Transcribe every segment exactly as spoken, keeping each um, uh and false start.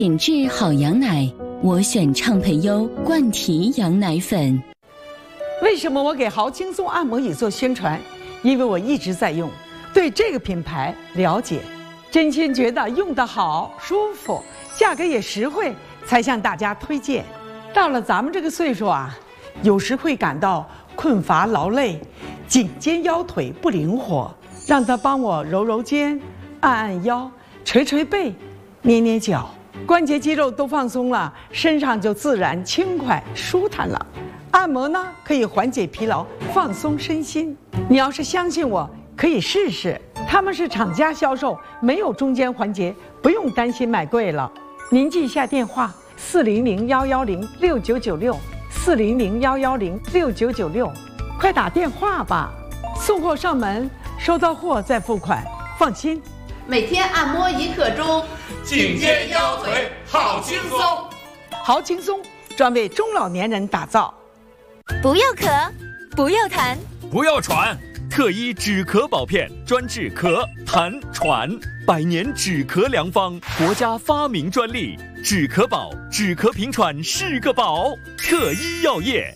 品质好羊奶，我选畅培优冠提羊奶粉。 为什么我给豪轻松按摩椅做宣传？因为我一直在用，对这个品牌了解，真心觉得用得好、舒服，价格也实惠，才向大家推荐。到了咱们这个岁数啊，有时会感到困乏劳累，颈肩腰腿不灵活，让他帮我揉揉肩、按按腰、捶捶背、捏捏脚，关节肌肉都放松了，身上就自然轻快舒坦了。按摩呢，可以缓解疲劳，放松身心。你要是相信我，可以试试。他们是厂家销售，没有中间环节，不用担心买贵了。您记一下电话：四零零幺幺零六九九六，四零零幺幺零六九九六，快打电话吧。送货上门，收到货再付款，放心。 每天按摩一刻钟， 颈肩腰腿好轻松。 好轻松，专为中老年人打造。 不要咳，不要痰， 不要喘，特医止咳宝片专治咳、痰、喘，百年止咳良方，国家发明专利，止咳宝，止咳平喘是个宝。特医药业。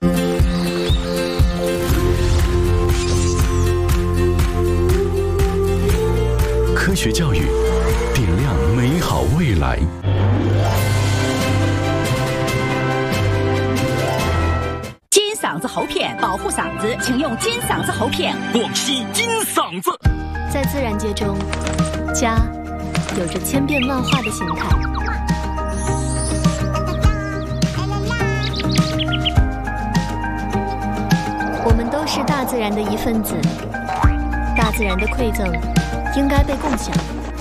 科学教育，点亮美好未来。 金嗓子喉片保护嗓子，请用金嗓子喉片。 广西金嗓子。 在自然界中，家有着千变万化的形态。我们都是大自然的一份子，大自然的馈赠应该被共享。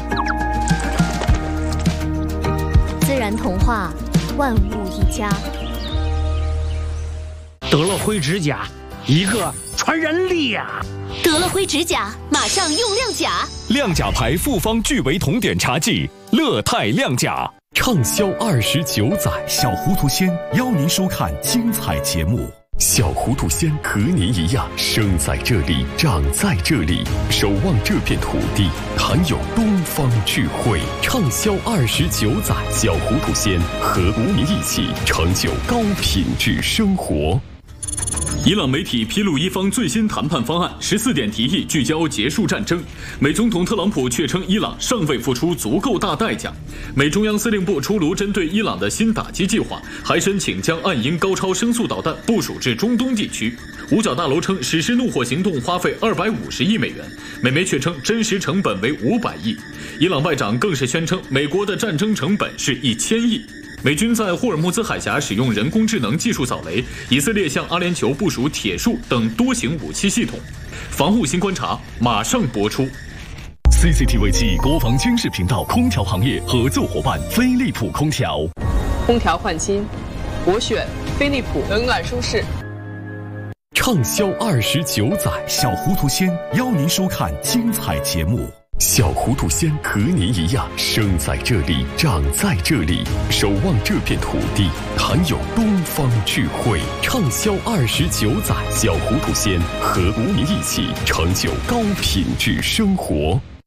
自然童话，万物一家。 得了灰指甲，一个传染力呀！ 得了灰指甲，马上用亮甲。 亮甲牌复方聚维酮碘茶剂，乐泰亮甲畅销二十九载。小糊涂仙邀您收看精彩节目。小糊涂仙和您一样，生在这里，长在这里，守望这片土地，含有东方智慧。畅销二十九载，小糊涂仙和您一起成就高品质生活。 伊朗媒体披露伊方最新谈判方案，十四点提议聚焦结束战争。美总统特朗普却称伊朗尚未付出足够大代价。美中央司令部出炉针对伊朗的新打击计划，还申请将暗鹰高超声速导弹部署至中东地区。五角大楼称实施怒火行动花费二百五十亿美元，美媒却称真实成本为五百亿。伊朗外长更是宣称美国的战争成本是一千亿。美军在霍尔木兹海峡使用人工智能技术扫雷，以色列向阿联酋部署铁树等多型武器系统。防护新观察马上播出。 C C T V 七国防军事频道空调行业合作伙伴飞利浦空调。 空调换新，我选飞利浦，冷暖舒适。 畅销二十九载，小糊涂仙邀您收看精彩节目。小糊涂仙和您一样，生在这里，长在这里，守望这片土地，含有东方智慧。畅销二十九载，小糊涂仙和您一起成就高品质生活。